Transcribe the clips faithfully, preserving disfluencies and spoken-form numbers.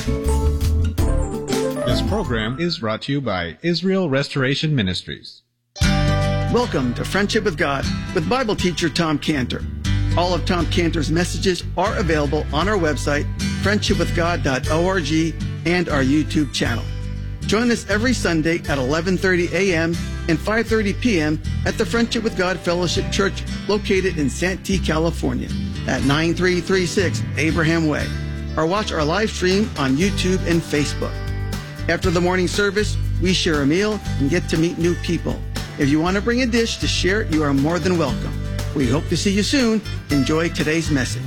This program is brought to you by Israel Restoration Ministries. Welcome to Friendship with God with Bible teacher Tom Cantor. All of Tom Cantor's messages are available on our website, friendship with god dot org, and our YouTube channel. Join us every Sunday at eleven thirty a.m. and five thirty p.m. at the Friendship with God Fellowship Church located in Santee, California at nine three three six Abraham Way. Or watch our live stream on YouTube and Facebook. After the morning service, we share a meal and get to meet new people. If you want to bring a dish to share, you are more than welcome. We hope to see you soon. Enjoy today's message.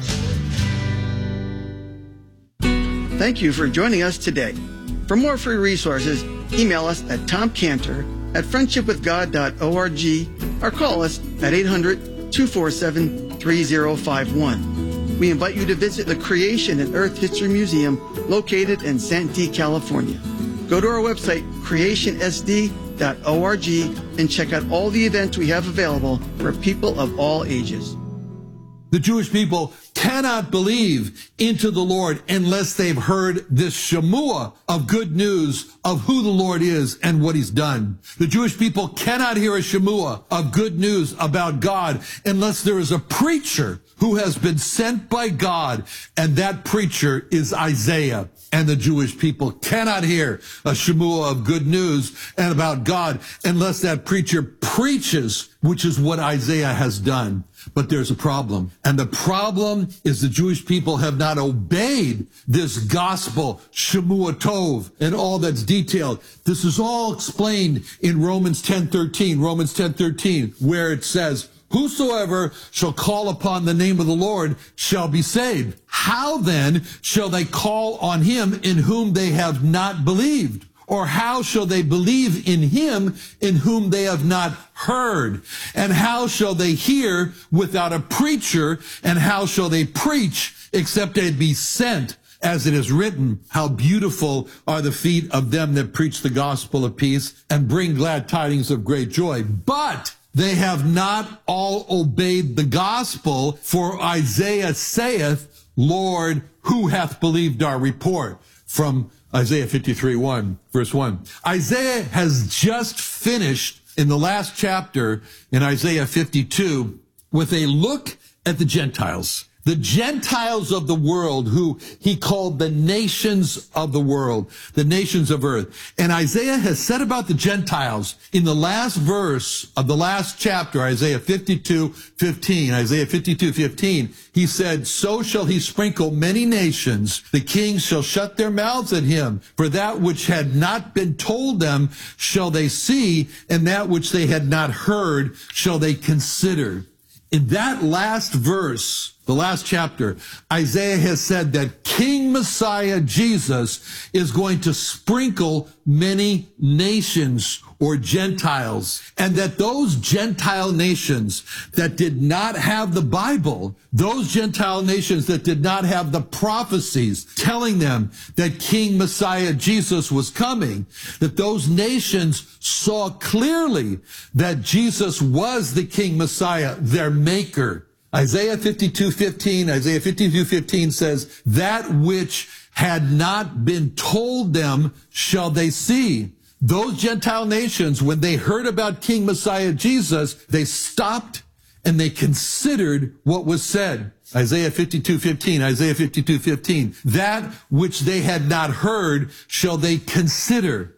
Thank you for joining us today. For more free resources, email us at tomcantor at friendship with god dot org or call us at eight hundred, two four seven, three zero five one. We invite you to visit the Creation and Earth History Museum located in Santee, California. Go to our website, creation s d dot org, and check out all the events we have available for people of all ages. The Jewish people cannot believe into the Lord unless they've heard this Shemua of good news of who the Lord is and what he's done. The Jewish people cannot hear a Shemua of good news about God unless there is a preacher who has been sent by God, and that preacher is Isaiah. And the Jewish people cannot hear a Shemua of good news and about God unless that preacher preaches, which is what Isaiah has done. But there's a problem. And the problem is the Jewish people have not obeyed this gospel, Shemua Tov, and all that's detailed. This is all explained in Romans ten thirteen, Romans ten thirteen, where it says, whosoever shall call upon the name of the Lord shall be saved. How then shall they call on him in whom they have not believed? Or how shall they believe in him in whom they have not heard? And how shall they hear without a preacher? And how shall they preach except they be sent? As it is written, how beautiful are the feet of them that preach the gospel of peace and bring glad tidings of great joy. But they have not all obeyed the gospel, for Isaiah saith, Lord, who hath believed our report? From Isaiah fifty-three, one, verse one. Isaiah has just finished in the last chapter in Isaiah fifty-two with a look at the Gentiles. The Gentiles of the world, who he called the nations of the world, the nations of earth. And Isaiah has said about the Gentiles in the last verse of the last chapter, Isaiah fifty-two, fifteen, Isaiah fifty-two, fifteen, he said, so shall he sprinkle many nations. The kings shall shut their mouths at him. For that which had not been told them shall they see, and that which they had not heard shall they consider. In that last verse, the last chapter, Isaiah has said that King Messiah Jesus is going to sprinkle many nations or Gentiles, and that those Gentile nations that did not have the Bible, those Gentile nations that did not have the prophecies telling them that King Messiah Jesus was coming, that those nations saw clearly that Jesus was the King Messiah, their maker. Isaiah fifty-two, fifteen, Isaiah fifty-two, fifteen says, that which had not been told them shall they see. Those Gentile nations, when they heard about King Messiah Jesus, they stopped and they considered what was said. Isaiah fifty-two, fifteen, Isaiah fifty-two, fifteen. That which they had not heard shall they consider.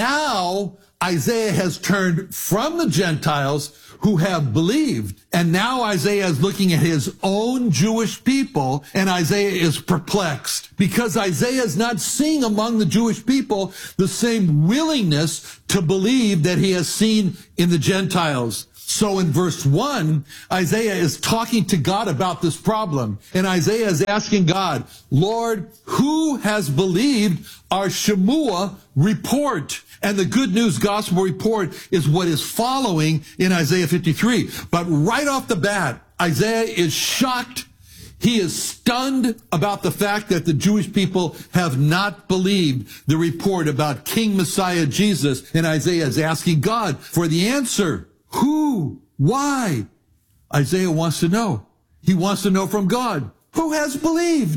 Now, Isaiah has turned from the Gentiles who have believed, and now Isaiah is looking at his own Jewish people, and Isaiah is perplexed because Isaiah is not seeing among the Jewish people the same willingness to believe that he has seen in the Gentiles. So in verse one, Isaiah is talking to God about this problem. And Isaiah is asking God, Lord, who has believed our Shemua report? And the good news gospel report is what is following in Isaiah fifty-three. But right off the bat, Isaiah is shocked. He is stunned about the fact that the Jewish people have not believed the report about King Messiah Jesus. And Isaiah is asking God for the answer. Who? Why? Isaiah wants to know. He wants to know from God. Who has believed?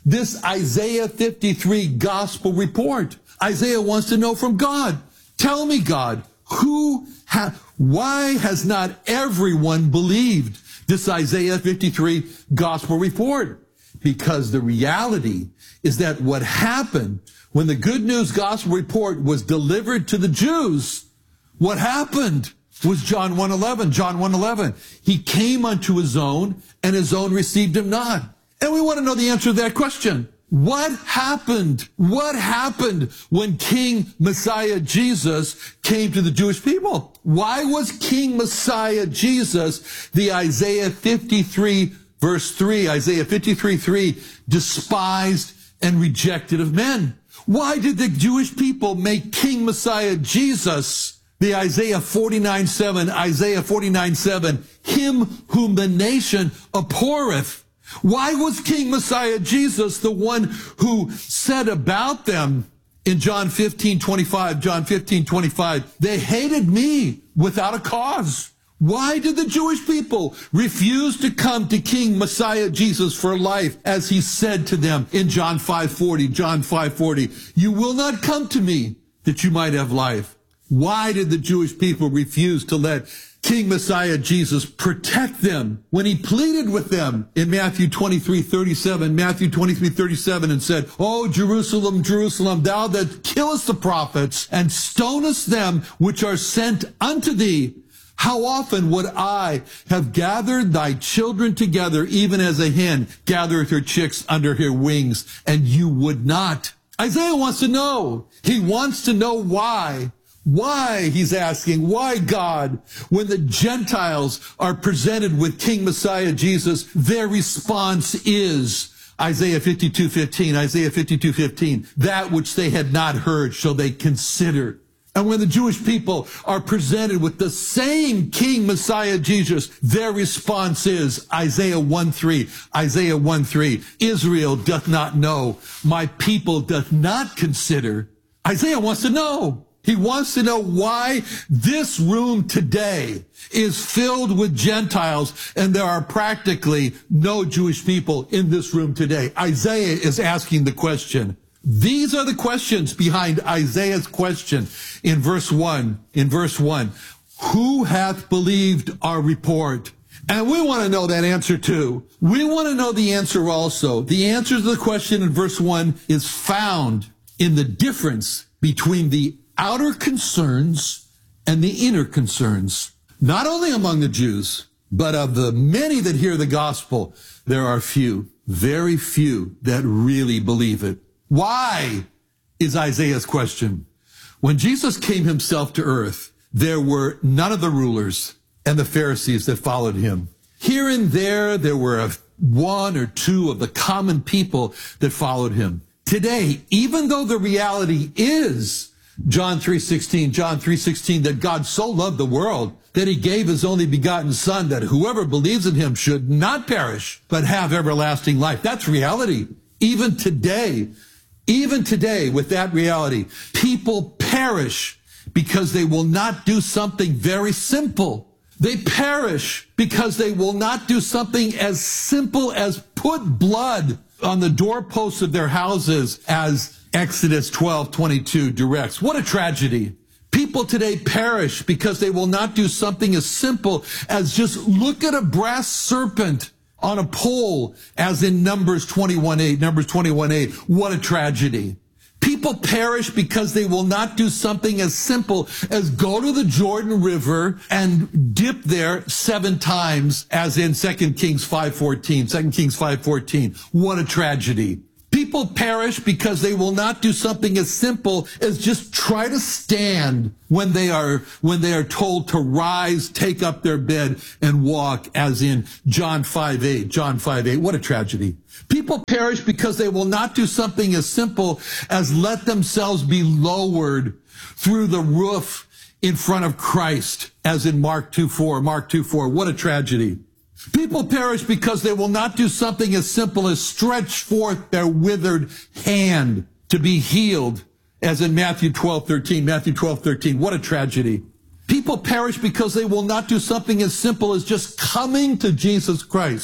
this Isaiah fifty-three gospel report. Isaiah wants to know from God. Tell me, God, who ha- why has not everyone believed this Isaiah fifty-three gospel report? Because the reality is that what happened when the good news gospel report was delivered to the Jews, what happened was John one eleven. John one eleven. He came unto his own, and his own received him not. And we want to know the answer to that question. What happened? What happened when King Messiah Jesus came to the Jewish people? Why was King Messiah Jesus, the Isaiah fifty-three verse three, Isaiah fifty-three three, despised and rejected of men? Why did the Jewish people make King Messiah Jesus, the Isaiah forty-nine seven, Isaiah forty-nine seven, him whom the nation abhorreth? Why was King Messiah Jesus the one who said about them in John fifteen twenty-five, John fifteen twenty-five, they hated me without a cause? Why did the Jewish people refuse to come to King Messiah Jesus for life, as he said to them in John five forty, John five forty, you will not come to me that you might have life? Why did the Jewish people refuse to let King Messiah Jesus protect them when he pleaded with them in Matthew twenty-three thirty-seven, Matthew twenty-three thirty-seven, and said, O Jerusalem, Jerusalem, thou that killest the prophets and stonest them which are sent unto thee, how often would I have gathered thy children together, even as a hen gathereth her chicks under her wings, and you would not? Isaiah wants to know. He wants to know why. Why, he's asking, why, God, when the Gentiles are presented with King Messiah Jesus, their response is Isaiah fifty-two fifteen, Isaiah fifty-two fifteen, that which they had not heard shall they consider. And when the Jewish people are presented with the same King Messiah Jesus, their response is Isaiah one three, Isaiah one three, Israel doth not know, my people doth not consider. Isaiah wants to know. He wants to know why this room today is filled with Gentiles and there are practically no Jewish people in this room today. Isaiah is asking the question. These are the questions behind Isaiah's question in verse one. In verse one, who hath believed our report? And we want to know that answer too. We want to know the answer also. The answer to the question in verse one is found in the difference between the outer concerns and the inner concerns, not only among the Jews, but of the many that hear the gospel, there are few, very few that really believe it. Why is Isaiah's question. When Jesus came himself to earth, there were none of the rulers and the Pharisees that followed him. Here and there, there were a, one or two of the common people that followed him. Today, even though the reality is John three sixteen, John three sixteen, that God so loved the world that he gave his only begotten son, that whoever believes in him should not perish, but have everlasting life. That's reality. Even today, even today with that reality, people perish because they will not do something very simple. They perish because they will not do something as simple as put blood on the doorposts of their houses, as Exodus twelve twenty-two directs. What a tragedy. People today perish because they will not do something as simple as just look at a brass serpent on a pole, as in Numbers twenty-one eight. Numbers twenty-one eight. What a tragedy. People perish because they will not do something as simple as go to the Jordan River and dip there seven times, as in Second Kings five fourteen. Second Kings five fourteen. What a tragedy. People perish because they will not do something as simple as just try to stand when they are, when they are told to rise, take up their bed, and walk, as in John five eight. John five eight. What a tragedy. People perish because they will not do something as simple as let themselves be lowered through the roof in front of Christ, as in Mark two four. Mark two four. What a tragedy. People perish because they will not do something as simple as stretch forth their withered hand to be healed, as in Matthew twelve thirteen. Matthew twelve thirteen. What a tragedy. People perish because they will not do something as simple as just coming to Jesus Christ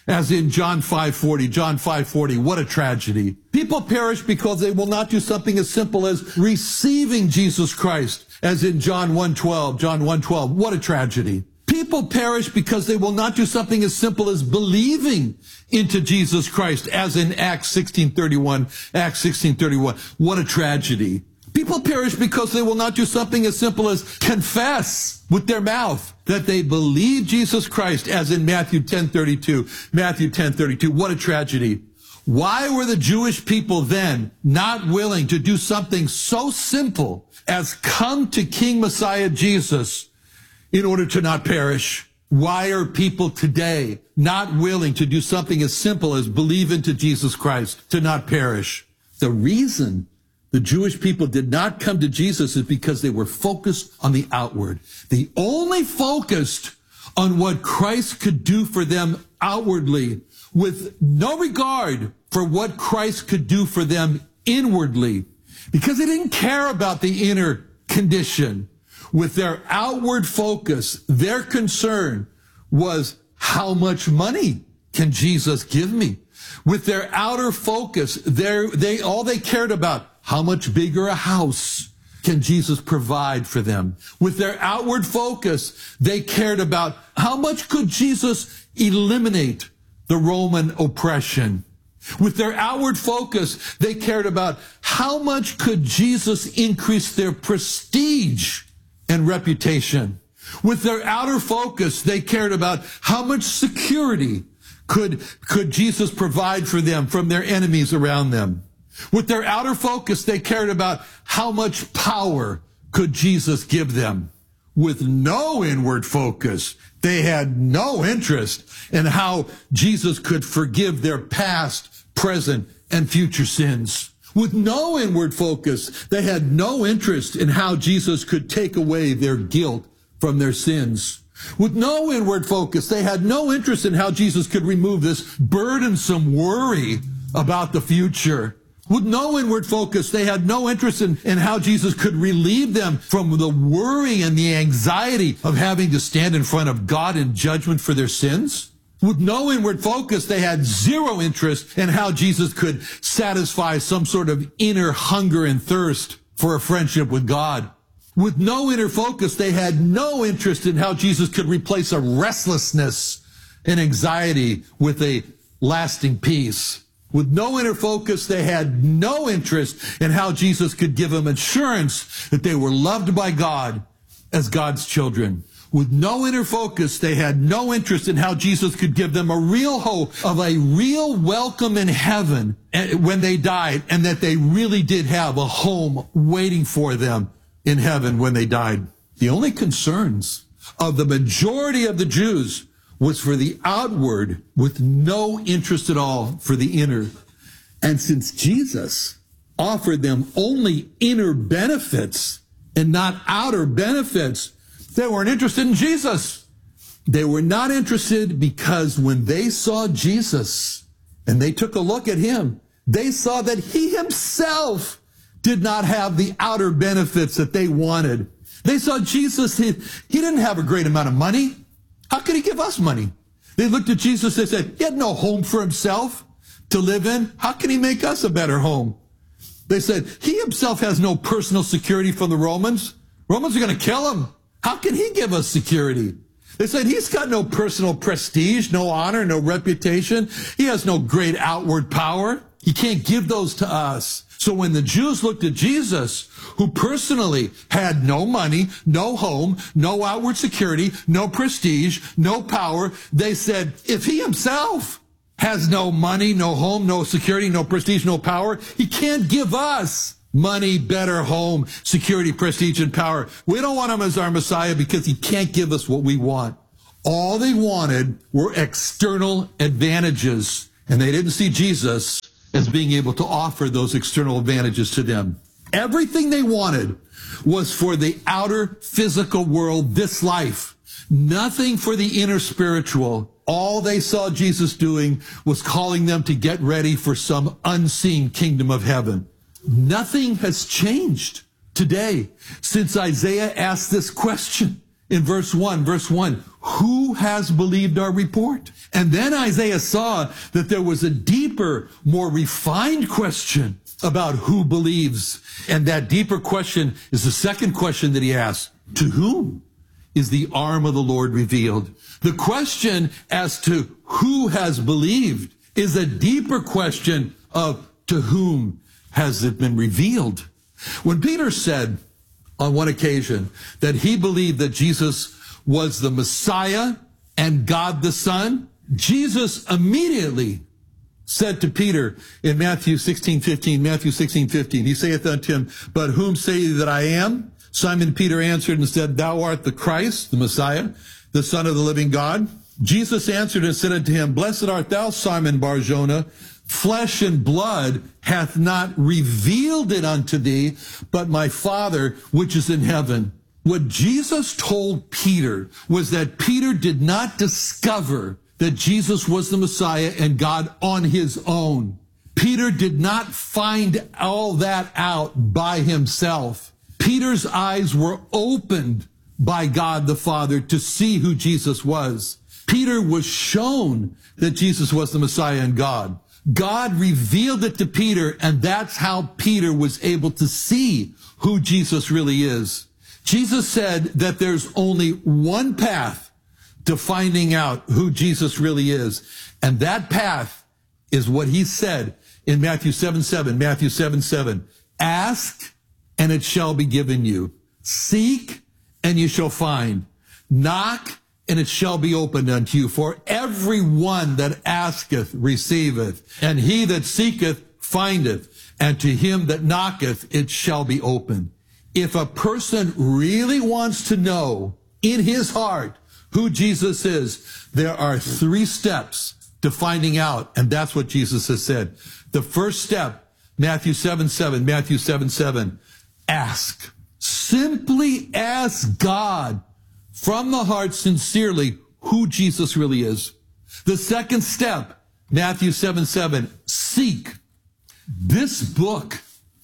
as in John five forty. John five forty, what a tragedy. People perish because they will not do something as simple as receiving Jesus Christ, as in John one twelve. John one twelve, what a tragedy. People perish because they will not do something as simple as believing into Jesus Christ, as in Acts sixteen thirty-one. Acts sixteen thirty-one, what a tragedy. People perish because they will not do something as simple as confess with their mouth that they believe Jesus Christ, as in Matthew ten thirty-two. Matthew ten thirty-two, what a tragedy. Why were the Jewish people then not willing to do something so simple as come to King Messiah Jesus in order to not perish? Why are people today not willing to do something as simple as believe into Jesus Christ to not perish? The reason the Jewish people did not come to Jesus is because they were focused on the outward. They only focused on what Christ could do for them outwardly, with no regard for what Christ could do for them inwardly, because they didn't care about the inner condition. With their outward focus, their concern was, how much money can Jesus give me? With their outer focus, they all they cared about, how much bigger a house can Jesus provide for them? With their outward focus, they cared about, how much could Jesus eliminate the Roman oppression? With their outward focus, they cared about, how much could Jesus increase their prestige and reputation? With their outer focus, they cared about, how much security could, could Jesus provide for them from their enemies around them? With their outer focus, they cared about, how much power could Jesus give them? With no inward focus, they had no interest in how Jesus could forgive their past, present, and future sins. With no inward focus, they had no interest in how Jesus could take away their guilt from their sins. With no inward focus, they had no interest in how Jesus could remove this burdensome worry about the future. With no inward focus, they had no interest in, in how Jesus could relieve them from the worry and the anxiety of having to stand in front of God in judgment for their sins. With no inward focus, they had zero interest in how Jesus could satisfy some sort of inner hunger and thirst for a friendship with God. With no inner focus, they had no interest in how Jesus could replace a restlessness and anxiety with a lasting peace. With no inner focus, they had no interest in how Jesus could give them assurance that they were loved by God as God's children. With no inner focus, they had no interest in how Jesus could give them a real hope of a real welcome in heaven when they died, and that they really did have a home waiting for them in heaven when they died. The only concerns of the majority of the Jews was for the outward, with no interest at all for the inner. And since Jesus offered them only inner benefits and not outer benefits, they weren't interested in Jesus. They were not interested because when they saw Jesus and they took a look at him, they saw that he himself did not have the outer benefits that they wanted. They saw Jesus, he, he didn't have a great amount of money. How could he give us money? They looked at Jesus, they said, he had no home for himself to live in. How can he make us a better home? They said, he himself has no personal security from the Romans. Romans are going to kill him. How can he give us security? They said, he's got no personal prestige, no honor, no reputation. He has no great outward power. He can't give those to us. So when the Jews looked at Jesus, who personally had no money, no home, no outward security, no prestige, no power, they said, if he himself has no money, no home, no security, no prestige, no power, he can't give us money, better home, security, prestige, and power. We don't want him as our Messiah because he can't give us what we want. All they wanted were external advantages, and they didn't see Jesus as being able to offer those external advantages to them. Everything they wanted was for the outer physical world, this life. Nothing for the inner spiritual. All they saw Jesus doing was calling them to get ready for some unseen kingdom of heaven. Nothing has changed today since Isaiah asked this question in verse one, verse one, who has believed our report? And then Isaiah saw that there was a deeper, more refined question about who believes. And that deeper question is the second question that he asked. To whom is the arm of the Lord revealed? The question as to who has believed is a deeper question of to whom has it been revealed? When Peter said on one occasion that he believed that Jesus was the Messiah and God the Son, Jesus immediately said to Peter in Matthew sixteen fifteen, Matthew sixteen fifteen, he saith unto him, but whom say ye that I am? Simon Peter answered and said, thou art the Christ, the Messiah, the Son of the living God. Jesus answered and said unto him, blessed art thou, Simon Bar-Jonah, flesh and blood hath not revealed it unto thee, but my Father which is in heaven. What Jesus told Peter was that Peter did not discover that Jesus was the Messiah and God on his own. Peter did not find all that out by himself. Peter's eyes were opened by God the Father to see who Jesus was. Peter was shown that Jesus was the Messiah and God. God revealed it to Peter, and that's how Peter was able to see who Jesus really is. Jesus said that there's only one path to finding out who Jesus really is. And that path is what he said in Matthew seven seven, Matthew seven seven. Ask, and it shall be given you. Seek, and you shall find. Knock, and it shall be opened unto you. For every one that asketh receiveth, and he that seeketh findeth, and to him that knocketh it shall be opened. If a person really wants to know in his heart who Jesus is, there are three steps to finding out, and that's what Jesus has said. The first step, Matthew seven seven, Matthew seven seven, ask. Simply ask God from the heart sincerely who Jesus really is. The second step, Matthew seven seven, seek. This book,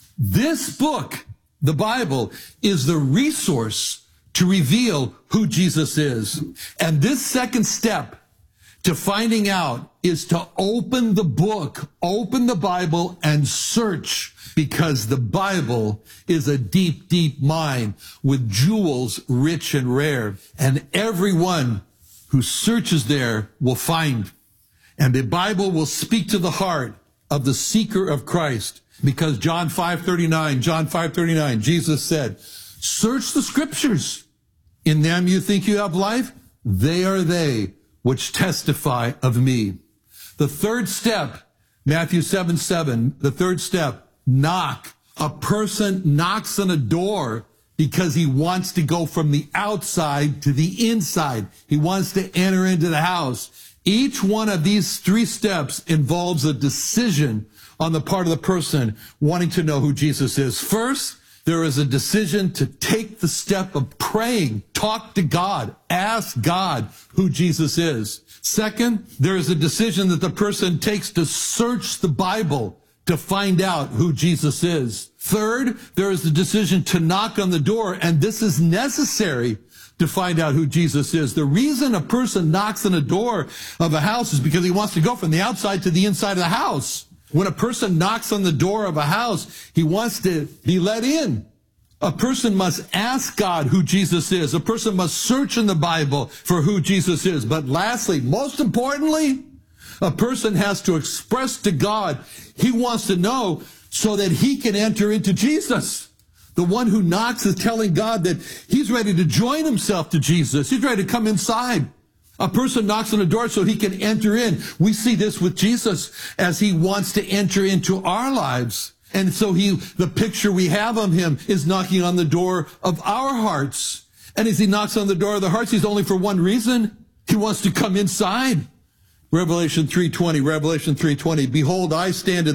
this book, the Bible, is the resource to reveal who Jesus is. And this second step to finding out is to open the book, open the Bible, and search, because the Bible is a deep, deep mine with jewels rich and rare. And everyone who searches there will find. And the Bible will speak to the heart of the seeker of Christ. Because John five thirty-nine, John five thirty-nine, Jesus said, search the scriptures. In them you think you have life. They are they which testify of me. The third step, Matthew seven seven, the third step, knock. A person knocks on a door because he wants to go from the outside to the inside. He wants to enter into the house. Each one of these three steps involves a decision on the part of the person wanting to know who Jesus is. First, there is a decision to take the step of praying, talk to God, ask God who Jesus is. Second, there is a decision that the person takes to search the Bible to find out who Jesus is. Third, there is the decision to knock on the door, and this is necessary to find out who Jesus is. The reason a person knocks on the door of a house is because he wants to go from the outside to the inside of the house. When a person knocks on the door of a house, he wants to be let in. A person must ask God who Jesus is. A person must search in the Bible for who Jesus is. But lastly, most importantly, a person has to express to God he wants to know so that he can enter into Jesus. The one who knocks is telling God that he's ready to join himself to Jesus. He's ready to come inside. A person knocks on the door so he can enter in. We see this with Jesus as he wants to enter into our lives. And so he, the picture we have of him is knocking on the door of our hearts. And as he knocks on the door of the hearts, he's only for one reason. He wants to come inside. Revelation three twenty, Revelation three twenty, behold, I stand at